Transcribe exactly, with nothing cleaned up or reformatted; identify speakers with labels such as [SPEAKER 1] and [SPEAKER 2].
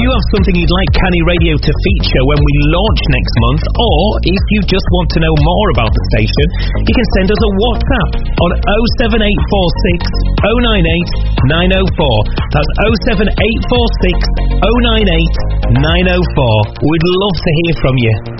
[SPEAKER 1] you have something you'd like Canny Radio to feature when we launch next month, or if you just want to know more about the station, you can send us a WhatsApp on oh seven eight four six, oh nine eight, nine oh four. That's oh seven eight four six, oh nine eight, nine oh four. We'd love to hear from you.